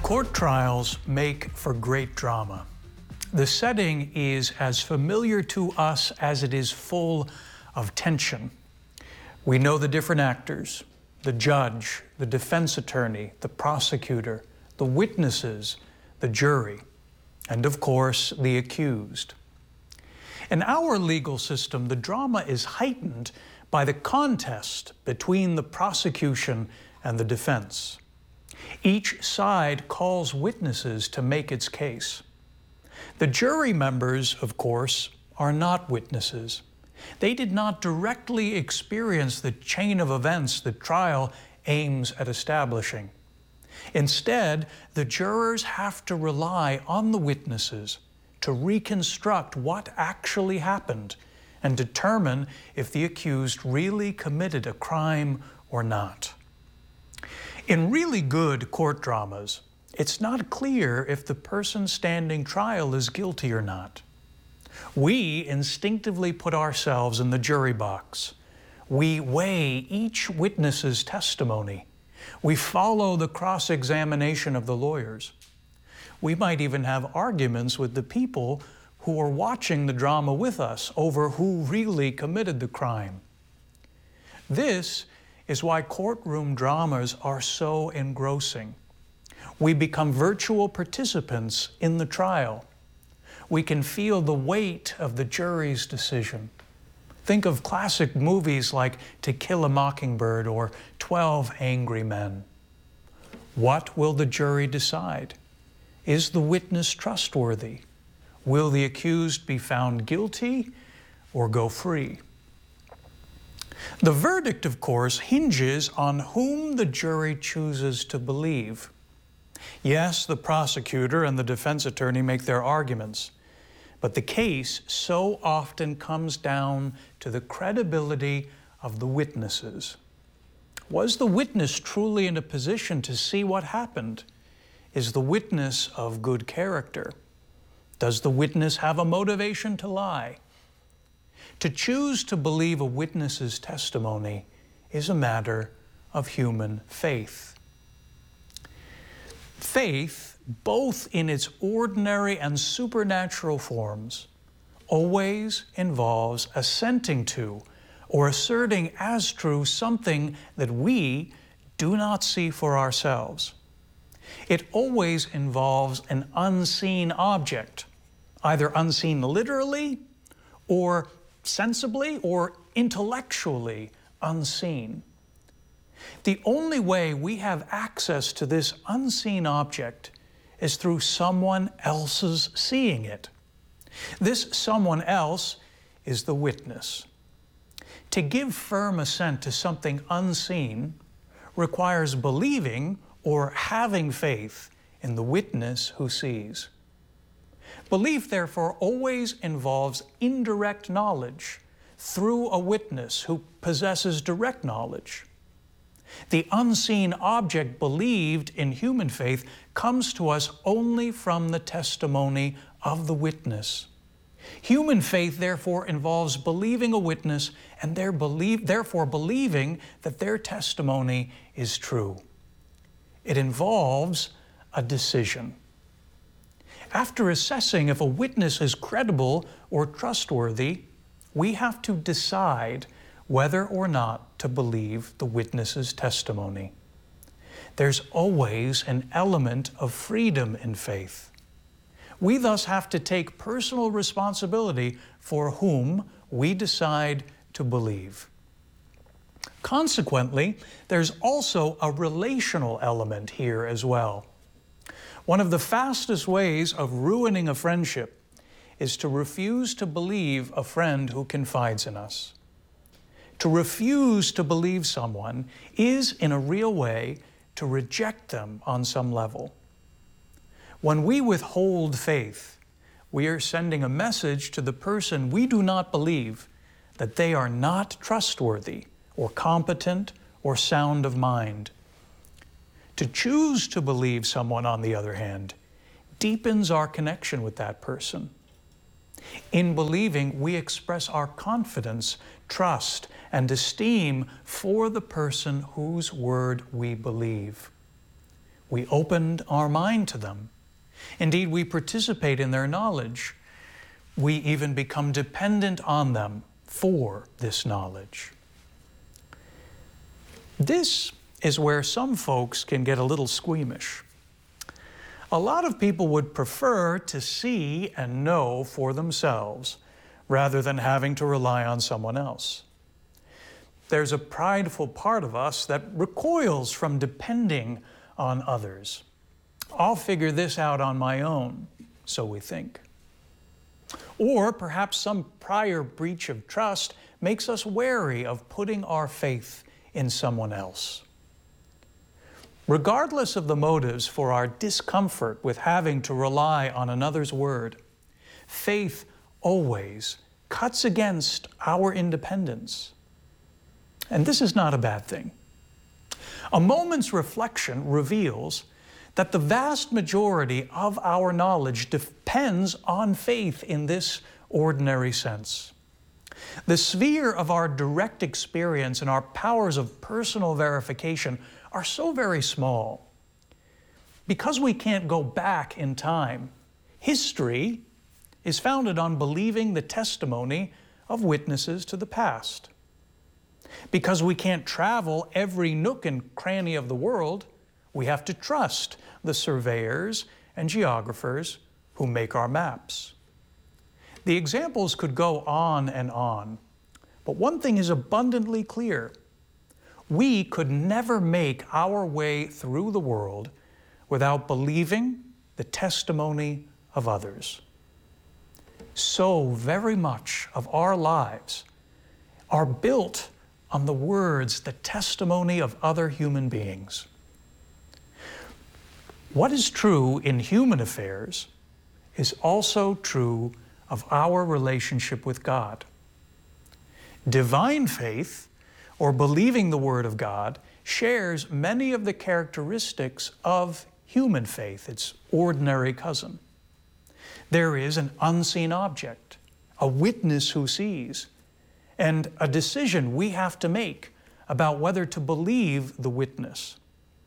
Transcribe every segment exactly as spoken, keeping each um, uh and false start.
Court trials make for great drama. The setting is as familiar to us as it is full of tension. We know the different actors, the judge, the defense attorney, the prosecutor, the witnesses, the jury, and of course, the accused. In our legal system, the drama is heightened by the contest between the prosecution and the defense. Each side calls witnesses to make its case. The jury members, of course, are not witnesses. They did not directly experience the chain of events the trial aims at establishing. Instead, the jurors have to rely on the witnesses to reconstruct what actually happened and determine if the accused really committed a crime or not. In really good court dramas, it's not clear if the person standing trial is guilty or not. We instinctively put ourselves in the jury box. We weigh each witness's testimony. We follow the cross-examination of the lawyers. We might even have arguments with the people who are watching the drama with us over who really committed the crime. This is why courtroom dramas are so engrossing. We become virtual participants in the trial. We can feel the weight of the jury's decision. Think of classic movies like To Kill a Mockingbird or Twelve Angry Men. What will the jury decide? Is the witness trustworthy? Will the accused be found guilty or go free? The verdict, of course, hinges on whom the jury chooses to believe. Yes, the prosecutor and the defense attorney make their arguments, but the case so often comes down to the credibility of the witnesses. Was the witness truly in a position to see what happened? Is the witness of good character? Does the witness have a motivation to lie? To choose to believe a witness's testimony is a matter of human faith. Faith, both in its ordinary and supernatural forms, always involves assenting to or asserting as true something that we do not see for ourselves. It always involves an unseen object, either unseen literally or sensibly or intellectually unseen. The only way we have access to this unseen object is through someone else's seeing it. This someone else is the witness. To give firm assent to something unseen requires believing or having faith in the witness who sees. Belief, therefore, always involves indirect knowledge through a witness who possesses direct knowledge. The unseen object believed in human faith comes to us only from the testimony of the witness. Human faith, therefore, involves believing a witness and their believe, therefore believing that their testimony is true. It involves a decision. After assessing if a witness is credible or trustworthy, we have to decide whether or not to believe the witness's testimony. There's always an element of freedom in faith. We thus have to take personal responsibility for whom we decide to believe. Consequently, there's also a relational element here as well. One of the fastest ways of ruining a friendship is to refuse to believe a friend who confides in us. To refuse to believe someone is, in a real way, to reject them on some level. When we withhold faith, we are sending a message to the person we do not believe that they are not trustworthy or competent or sound of mind. To choose to believe someone, on the other hand, deepens our connection with that person. In believing, we express our confidence, trust, and esteem for the person whose word we believe. We opened our mind to them. Indeed, we participate in their knowledge. We even become dependent on them for this knowledge. This is where some folks can get a little squeamish. A lot of people would prefer to see and know for themselves rather than having to rely on someone else. There's a prideful part of us that recoils from depending on others. I'll figure this out on my own, so we think. Or perhaps some prior breach of trust makes us wary of putting our faith in someone else. Regardless of the motives for our discomfort with having to rely on another's word, faith always cuts against our independence. And this is not a bad thing. A moment's reflection reveals that the vast majority of our knowledge depends on faith in this ordinary sense. The sphere of our direct experience and our powers of personal verification are so very small. Because we can't go back in time, history is founded on believing the testimony of witnesses to the past. Because we can't travel every nook and cranny of the world, we have to trust the surveyors and geographers who make our maps. The examples could go on and on, but one thing is abundantly clear. We could never make our way through the world without believing the testimony of others. So very much of our lives are built on the words, the testimony of other human beings. What is true in human affairs is also true of our relationship with God. Divine faith, or believing the Word of God, shares many of the characteristics of human faith, its ordinary cousin. There is an unseen object, a witness who sees, and a decision we have to make about whether to believe the witness.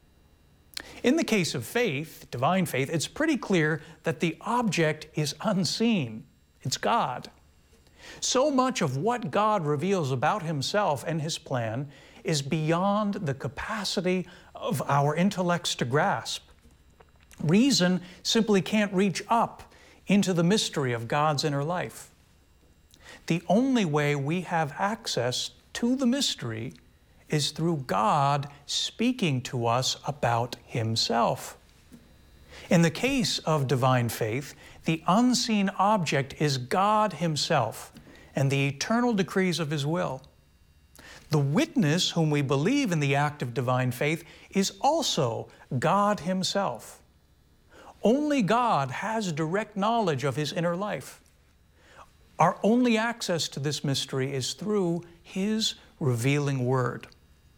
In the case of faith, divine faith, it's pretty clear that the object is unseen. It's God. So much of what God reveals about Himself and His plan is beyond the capacity of our intellects to grasp. Reason simply can't reach up into the mystery of God's inner life. The only way we have access to the mystery is through God speaking to us about Himself. In the case of divine faith, the unseen object is God Himself and the eternal decrees of His will. The witness whom we believe in the act of divine faith is also God Himself. Only God has direct knowledge of His inner life. Our only access to this mystery is through His revealing Word.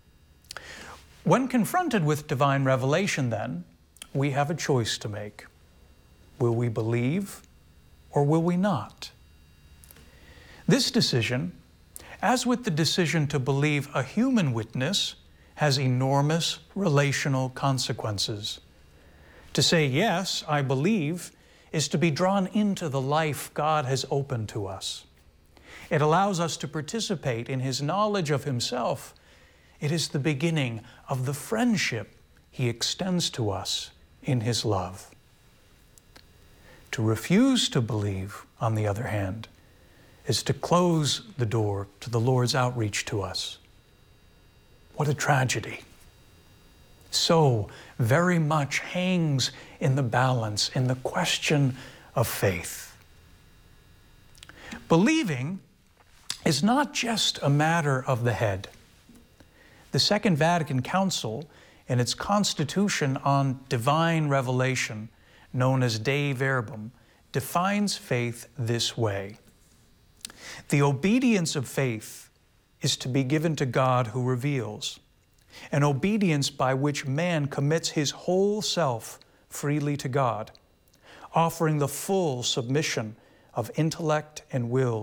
When confronted with divine revelation, then, we have a choice to make. Will we believe or will we not? This decision, as with the decision to believe a human witness, has enormous relational consequences. To say, yes, I believe, is to be drawn into the life God has opened to us. It allows us to participate in His knowledge of Himself. It is the beginning of the friendship He extends to us in His love. To refuse to believe, on the other hand, is to close the door to the Lord's outreach to us. What a tragedy. So very much hangs in the balance, in the question of faith. Believing is not just a matter of the head. The Second Vatican Council, in its constitution on divine revelation, known as Dei Verbum, defines faith this way. The obedience of faith is to be given to God who reveals, an obedience by which man commits his whole self freely to God, offering the full submission of intellect and will